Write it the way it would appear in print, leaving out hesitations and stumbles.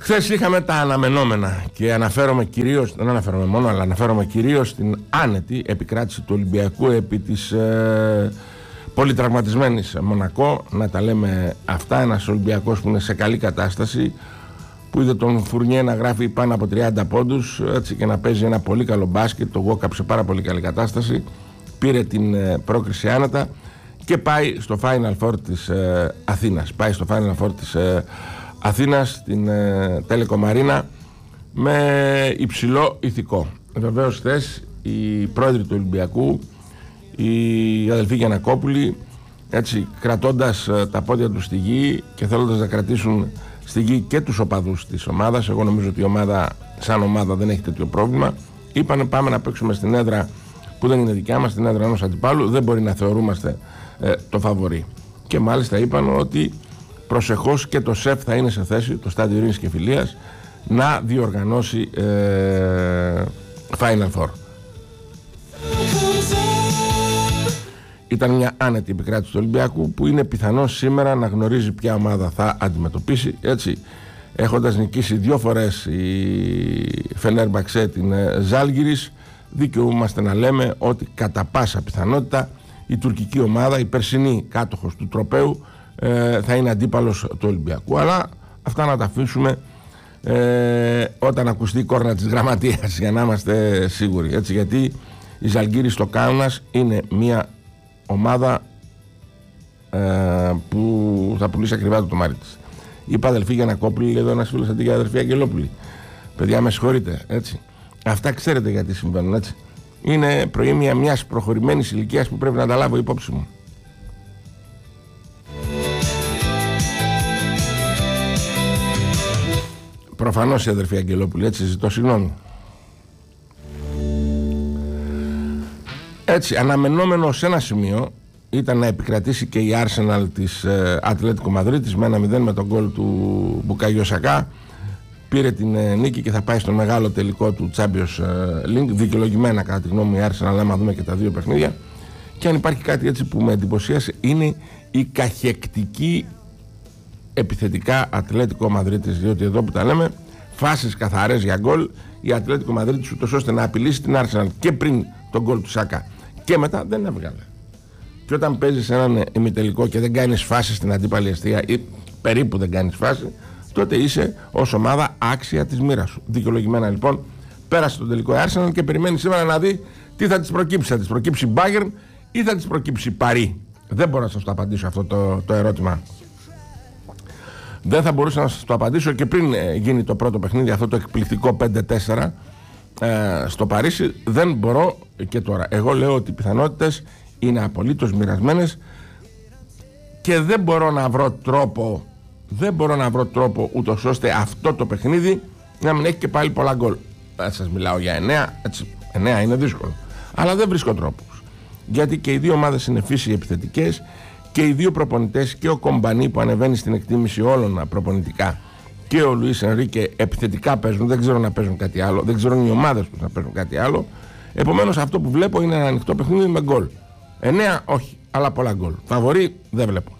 Χθες είχαμε τα αναμενόμενα και αναφέρομαι κυρίως, δεν αναφέρομαι μόνο, αλλά αναφέρομαι κυρίως στην άνετη επικράτηση του Ολυμπιακού επί της πολυτραυματισμένης Μονακό. Να τα λέμε αυτά, ένας Ολυμπιακός που είναι σε καλή κατάσταση, που είδε τον Φουρνιέ να γράφει πάνω από 30 πόντους έτσι, και να παίζει ένα πολύ καλό μπάσκετ. Το Walkup σε πάρα πολύ καλή κατάσταση, πήρε την πρόκριση άνετα και πάει στο Final Four της Αθήνας. Πάει στο Final Four της Αθήνας, στην Telekom Arena, με υψηλό ηθικό. Βεβαίως χθες οι πρόεδροι του Ολυμπιακού, οι αδελφοί Γιαννακόπουλοι, έτσι, κρατώντας τα πόδια τους στη γη και θέλοντας να κρατήσουν στη γη και τους οπαδούς της ομάδας, εγώ νομίζω ότι η ομάδα σαν ομάδα δεν έχει τέτοιο πρόβλημα, είπανε πάμε να παίξουμε στην έδρα που δεν είναι δικιά μας, στην έδρα ενός αντιπάλου, δεν μπορεί να θεωρούμαστε το φαβορί. Και μάλιστα είπαν ότι προσεχώς και το ΣΕΦ θα είναι σε θέση, το Στάδιο Ειρήνης και Φιλίας, να διοργανώσει Final Four. Ήταν μια άνετη επικράτηση του Ολυμπιακού, που είναι πιθανό σήμερα να γνωρίζει ποια ομάδα θα αντιμετωπίσει, έτσι, έχοντας νικήσει 2 φορές η Φενέρμπαξε την Ζάλγκιρις. Δικαιούμαστε να λέμε ότι κατά πάσα πιθανότητα η τουρκική ομάδα, η περσινή κάτοχος του τροπαίου, θα είναι αντίπαλος του Ολυμπιακού. Αλλά αυτά να τα αφήσουμε όταν ακουστεί η κόρνα της γραμματείας, για να είμαστε σίγουροι, έτσι, γιατί η Ζαλγκίρις στο Κάουνας είναι μια ομάδα που θα πουλήσει ακριβά το τομάρι της. Είπα αδελφή Γιαννακόπουλη, λέει εδώ ένας φίλος, αντί για αδελφή Αγγελόπουλη. Παιδιά, με συγχωρείτε, έτσι. Αυτά ξέρετε γιατί συμβαίνουν, έτσι. Είναι προήμια μιας προχωρημένης ηλικίας που πρέπει να τα λάβω υπόψη μου. Προφανώς η αδερφή Αγγελόπουλη, έτσι, ζητώ συγγνώμη. Έτσι, αναμενόμενο σε ένα σημείο ήταν να επικρατήσει και η Arsenal της Ατλέτικο Μαδρίτης με 1-0 με τον γκολ του Μπουκάγιο Σακά. Πήρε την νίκη και θα πάει στο μεγάλο τελικό του Champions League. Δικαιολογημένα κατά τη γνώμη μου η Arsenal, άμα δούμε και τα 2 παιχνίδια. Και αν υπάρχει κάτι έτσι που με εντυπωσίασε, είναι η καχεκτική επιθετικά Ατλέτικο Μαδρίτης, διότι εδώ που τα λέμε, φάσεις καθαρές για γκολ η Ατλέτικο Μαδρίτης, ούτως ώστε να απειλήσει την Arsenal και πριν τον γκολ του Σάκα και μετά, δεν έβγαλε. Και όταν παίζεις έναν ημιτελικό και δεν κάνεις φάση στην αντίπαλη αιστεία, ή περίπου δεν κάνεις φάση, τότε είσαι ως ομάδα άξια της μοίρας σου. Δικαιολογημένα λοιπόν πέρασε τον τελικό Arsenal και περιμένει σήμερα να δει τι θα της προκύψει. Θα της προκύψει Bayern ή θα της προκύψει Παρί? Δεν μπορώ να σας το απαντήσω αυτό το ερώτημα. Δεν θα μπορούσα να σας το απαντήσω και πριν γίνει το πρώτο παιχνίδι, αυτό το εκπληκτικό 5-4 στο Παρίσι. Δεν μπορώ και τώρα. Εγώ λέω ότι οι πιθανότητες είναι απολύτως μοιρασμένες και δεν μπορώ να βρω τρόπο ούτως ώστε αυτό το παιχνίδι να μην έχει και πάλι πολλά γκολ. Σας μιλάω για 9, έτσι, 9 είναι δύσκολο, αλλά δεν βρίσκω τρόπους, γιατί και οι δύο ομάδες είναι φύση επιθετικές και οι δύο προπονητές, και ο Κομπανί που ανεβαίνει στην εκτίμηση όλων προπονητικά και ο Λουίς Ενρίκε επιθετικά παίζουν, δεν ξέρω να παίζουν κάτι άλλο, δεν ξέρουν οι ομάδες τους να παίζουν κάτι άλλο. Επομένως αυτό που βλέπω είναι ένα ανοιχτό παιχνίδι με γκολ. 9 όχι, αλλά πολλά γκολ. Φαβορί δεν βλέπω.